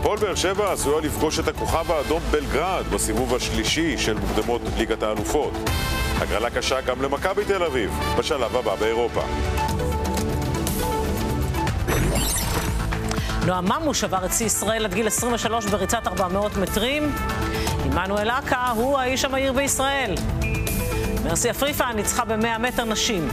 הפועל באר שבע עשויה לפגוש את הכוכב האדום בלגרד בסיבוב השלישי של מוקדמות ליגת האלופות. הגרלה קשה גם למכבי תל אביב בשלב הבא באירופה. נועם ממוש עבר את שיא ישראל עד גיל 23 בריצת 400 מטרים. עמנואל אקה הוא האיש המהיר בישראל. מרסי אפריפה ניצחה ב-100 מטר נשים.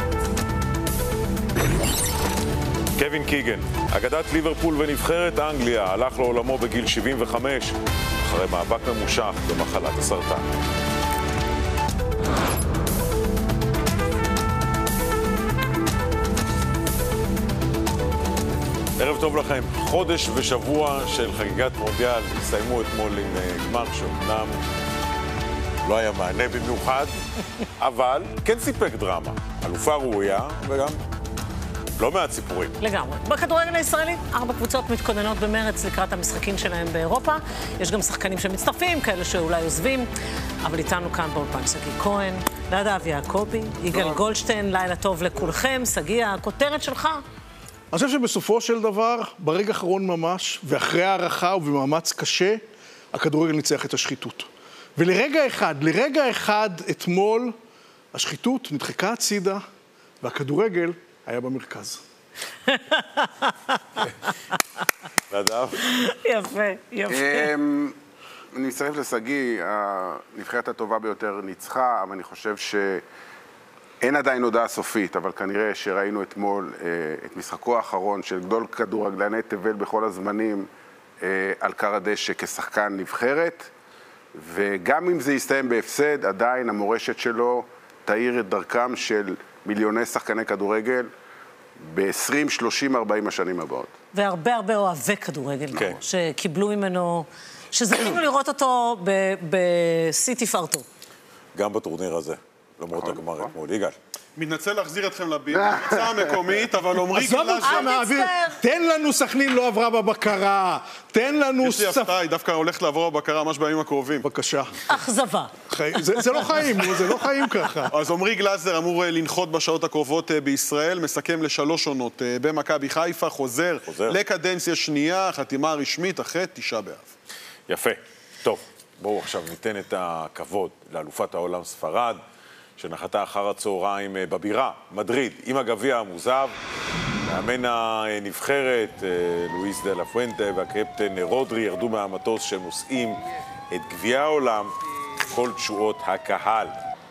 קווין קיגן, אגדת ליברפול ונבחרת אנגליה, הלך לעולמו בגיל 75 אחרי מאבק ממושך במחלת הסרטן. ערב טוב לכם. חודש ושבוע של חגיגת מונדיאל הסתיימו אתמול עם גמר שאומנם לא היה מענה במיוחד, אבל כן סיפק דרמה. אלופה ראויה וגם לא מעט סיפורים. לגמרי. בכדורגל הישראלי, 4 קבוצות מתכוננות במרץ לקראת המשחקים שלהם באירופה. יש גם שחקנים שמצטרפים, כאלה שאולי עוזבים. אבל איתנו כאן באולפן סגי כהן, נדב יעקבי, יגאל גולדשטיין, לילה טוב לכולכם. סגי, הכותרת שלך? אני חושב שבסופו של דבר, ברגע האחרון ממש, ואחרי הערכה ובמאמץ קשה, הכדורגל ניצח את השחיתות. ולרגע אחד אתמול, השחיתות נדחקה הצידה, והכדורגל היה במרכז. נדב? יפה, יפה. אני מצטרף לסגי, הנבחרת הטובה ביותר ניצחה, אבל אני חושב שאין עדיין הודעה סופית, אבל כנראה שראינו אתמול את משחקו האחרון של גדול כדורגלני תבל בכל הזמנים על קר הדשא כשחקן נבחרת, וגם אם זה יסתיים בהפסד, עדיין המורשת שלו תאיר את דרכם של מיליוני שחקני כדורגל ב-20, 30, 40 השנים הבאות. והרבה אוהבי כדורגל, כן. שקיבלו ממנו, שזכינו לראות אותו בשיא תפארתו. גם בטורניר הזה, למרות הגמר אתמול. יגאל. מתנצל להחזיר אתכם לביצה המקומית, אבל עומרי גלאזר... תן לנו סכנין לא עברה בבקרה, תן לנו... יש לי הפתעה, היא דווקא הולכת לעבור בבקרה ממש בימים הקרובים. בבקשה. אכזבה. זה לא חיים, זה לא חיים ככה. אז עומרי גלאזר אמור לנחות בשעות הקרובות בישראל, מסכם ל3 עונות במכבי חיפה, חוזר לקדנציה שנייה, חתימה רשמית אחרי 9 באב. יפה. טוב, בואו עכשיו ניתן את הכבוד לאלופת העולם ספרד, שנחתה אחר הצהריים בבירה, מדריד, עם הגביע המוזב. מאמן הנבחרת, לואיס דה לה פואנטה והקפטן רודרי ירדו מהמטוס שהם נושאים את גביע העולם, כל תשואות הקהל.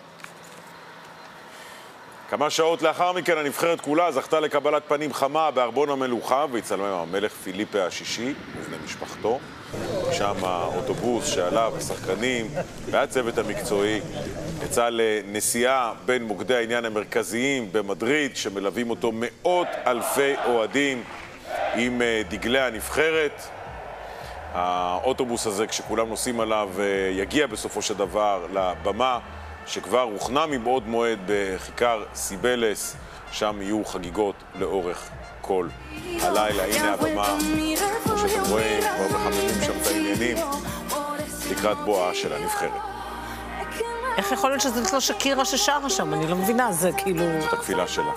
כמה שעות לאחר מכן הנבחרת כולה זכתה לקבלת פנים חמה בארמון המלוכה, והצטלם עם המלך פיליפה השישי ובני משפחתו. שם האוטובוס שעליו השחקנים והצוות המקצועי יצא לנסיעה בין מוקדי העניין המרכזיים במדריד, שמלווים אותו מאות אלפי אוהדים עם דגלי הנבחרת. האוטובוס הזה, כשכולם נוסעים עליו, יגיע בסופו של דבר לבמה שכבר הוכנה מבעוד מועד בכיכר סיבלס. שם יהיו חגיגות לאורך כל הלילה. הנה הבמה, כמו שאתם רואים, כבר מחממים שם את העניינים לקראת בואה של הנבחרת. איך יכול להיות שזה לא שקירה ששרה שם? אני לא מבינה, זה כאילו... זאת התפילה שלה.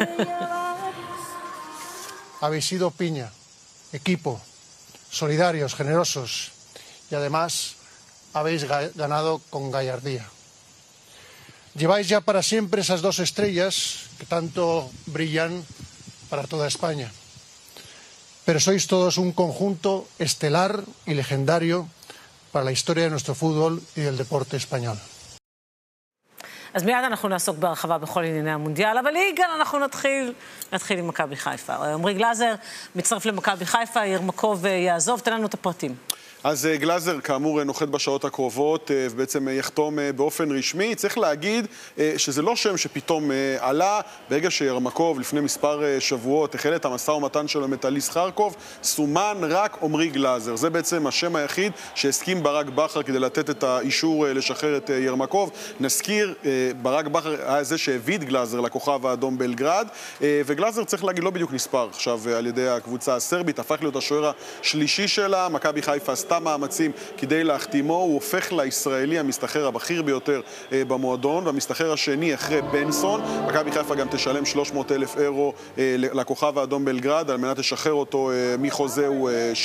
Habéis sido piña, equipo, solidarios, generosos y además habéis ganado con gallardía. Lleváis ya para siempre esas 2 estrellas que tanto brillan para toda España. Pero sois todos un conjunto estelar y legendario para la historia de nuestro fútbol y del deporte español. אז מיד אנחנו נעסוק בהרחבה בכל ענייני המונדיאל, אבל יגאל, אנחנו נתחיל עם מכבי חיפה. עומרי גלאזר מצטרף למכבי חיפה, ירמקוב יעזוב, תן לנו את הפרטים. אז גלאזר, כאמור, נוחת בשעות הקרובות, ובעצם יחתום באופן רשמי. צריך להגיד שזה לא שם שפתאום עלה. ברגע שירמקוב לפני מספר שבועות החל את המשא ומתן שלו עם מטאליסט חרקוב, סומן רק עומרי גלאזר. זה בעצם השם היחיד שהסכים ברק בכר כדי לתת את האישור לשחרר את ירמקוב. נזכיר, ברק בכר היה זה שהביא את גלאזר לכוכב האדום בלגרד, וגלאזר, צריך להגיד, לא בדיוק נספר עכשיו על ידי הקבוצה הסרבית, הפך להיות השוער השלישי שלה. מכבי חיפה עשתה מאמצים כדי להחתימו, הוא הופך לישראלי המסתחר הבכיר ביותר במועדון, והמסתחר השני אחרי בנסון. מכבי חיפה גם תשלם 300,000 אירו לכוכב האדום בלגרד על מנת לשחרר אותו מחוזהו